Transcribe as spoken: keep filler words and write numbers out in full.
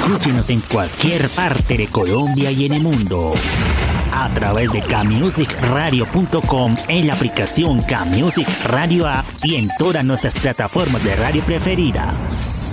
Escúchenos en cualquier parte de Colombia y en el mundo a través de camusic radio punto com, en la aplicación Camusic Radio App y en todas nuestras plataformas de radio preferidas.